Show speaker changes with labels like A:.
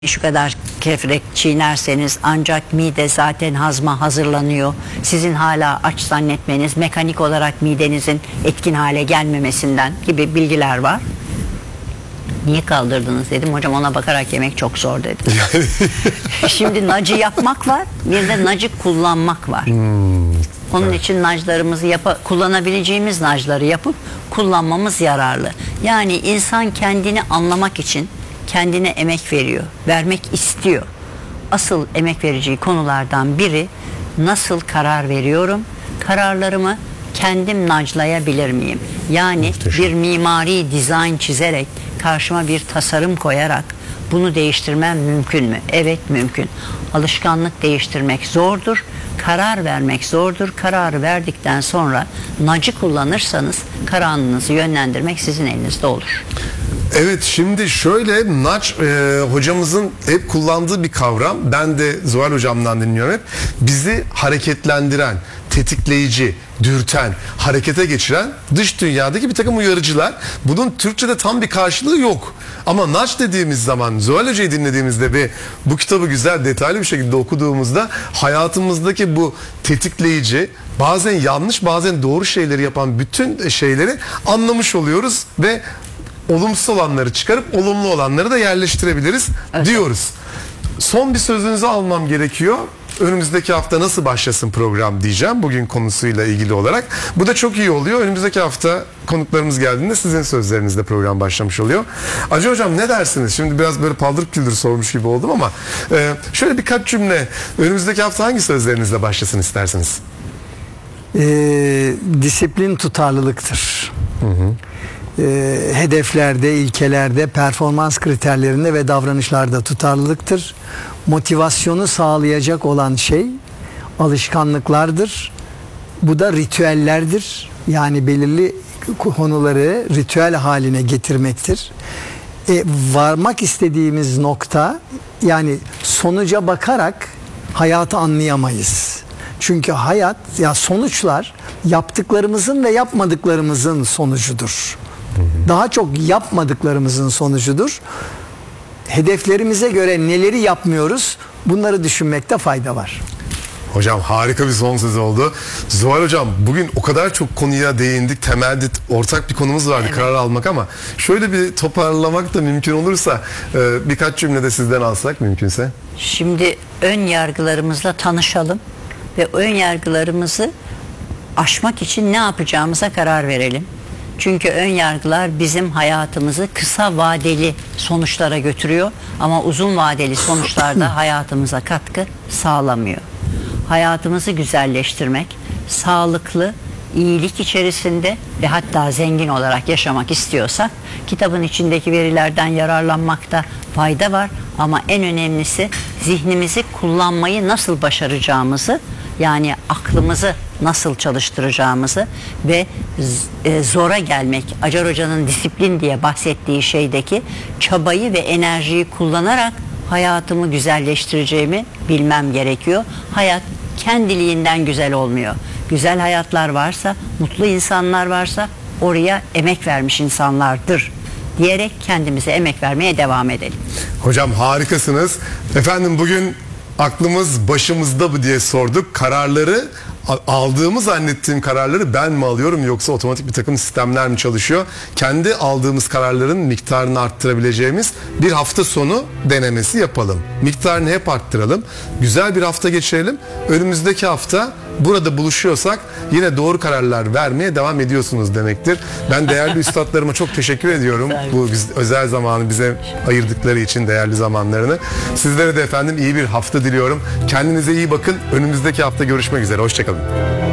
A: Şu kadar kevrek çiğnerseniz ancak mide zaten hazma hazırlanıyor. Sizin hala aç zannetmeniz mekanik olarak midenizin etkin hale gelmemesinden gibi bilgiler var. Niye kaldırdınız dedim. Hocam ona bakarak yemek çok zor dedi. Şimdi nacı yapmak var, bir de nacı kullanmak var. Onun için naclarımızı kullanabileceğimiz nacları yapıp kullanmamız yararlı. Yani insan kendini anlamak için kendine emek veriyor, vermek istiyor. Asıl emek vereceği konulardan biri nasıl karar veriyorum, kararlarımı kendim naclayabilir miyim? Yani
B: Muhteşem.
A: bir mimari dizayn çizerek, karşıma bir tasarım koyarak bunu değiştirmem mümkün mü? Evet, mümkün. Alışkanlık değiştirmek zordur, karar vermek zordur. Kararı verdikten sonra nacı kullanırsanız kararınızı yönlendirmek sizin elinizde olur.
B: Evet, şimdi şöyle naç hocamızın hep kullandığı bir kavram. Ben de Zuhal hocamdan dinliyorum hep. Bizi hareketlendiren, tetikleyici, dürten, harekete geçiren dış dünyadaki bir takım uyarıcılar. Bunun Türkçe'de tam bir karşılığı yok. Ama naç dediğimiz zaman, Zuhal hocayı dinlediğimizde ve bu kitabı güzel detaylı bir şekilde okuduğumuzda hayatımızdaki bu tetikleyici, bazen yanlış bazen doğru şeyleri yapan bütün şeyleri anlamış oluyoruz ve olumsuz olanları çıkarıp olumlu olanları da yerleştirebiliriz diyoruz. Son bir sözünüzü almam gerekiyor. Önümüzdeki hafta nasıl başlasın program diyeceğim bugün konusuyla ilgili olarak. Bu da çok iyi oluyor. Önümüzdeki hafta konuklarımız geldiğinde sizin sözlerinizle program başlamış oluyor. Acı hocam ne dersiniz? Şimdi biraz böyle paldır küldür sormuş gibi oldum ama şöyle birkaç cümle önümüzdeki hafta hangi sözlerinizle başlasın istersiniz?
C: Disiplin tutarlılıktır. Hedeflerde, ilkelerde, performans kriterlerinde ve davranışlarda tutarlılıktır. Motivasyonu sağlayacak olan şey alışkanlıklardır. Bu da ritüellerdir. Yani belirli konuları ritüel haline getirmektir. Varmak istediğimiz nokta, yani sonuca bakarak hayatı anlayamayız. Çünkü hayat, ya sonuçlar yaptıklarımızın ve yapmadıklarımızın sonucudur. Daha çok yapmadıklarımızın sonucudur. Hedeflerimize göre neleri yapmıyoruz, bunları düşünmekte fayda var.
B: Hocam harika bir son söz oldu. Zuhal hocam bugün o kadar çok konuya değindik. Temelde ortak bir konumuz vardı, evet. Karar almak, ama şöyle bir toparlamak da mümkün olursa birkaç cümlede sizden alsak mümkünse.
A: Şimdi ön yargılarımızla tanışalım ve ön yargılarımızı aşmak için ne yapacağımıza karar verelim. Çünkü ön yargılar bizim hayatımızı kısa vadeli sonuçlara götürüyor ama uzun vadeli sonuçlarda hayatımıza katkı sağlamıyor. Hayatımızı güzelleştirmek, sağlıklı, iyilik içerisinde ve hatta zengin olarak yaşamak istiyorsak kitabın içindeki verilerden yararlanmakta fayda var ama en önemlisi zihnimizi kullanmayı nasıl başaracağımızı, yani aklımızı nasıl çalıştıracağımızı ve zora gelmek, Acar Hoca'nın disiplin diye bahsettiği şeydeki çabayı ve enerjiyi kullanarak hayatımı güzelleştireceğimi bilmem gerekiyor. Hayat kendiliğinden güzel olmuyor. Güzel hayatlar varsa, mutlu insanlar varsa oraya emek vermiş insanlardır diyerek kendimize emek vermeye devam edelim.
B: Hocam harikasınız. Efendim bugün aklımız başımızda mı diye sorduk. Kararları, aldığımı zannettiğim kararları ben mi alıyorum yoksa otomatik bir takım sistemler mi çalışıyor? Kendi aldığımız kararların miktarını arttırabileceğimiz bir hafta sonu denemesi yapalım. Miktarını hep arttıralım. Güzel bir hafta geçirelim. Önümüzdeki hafta burada buluşuyorsak yine doğru kararlar vermeye devam ediyorsunuz demektir. Ben değerli üstadlarıma çok teşekkür ediyorum. Bu özel zamanı bize ayırdıkları için, değerli zamanlarını. Sizlere de efendim iyi bir hafta diliyorum. Kendinize iyi bakın. Önümüzdeki hafta görüşmek üzere. Hoşçakalın.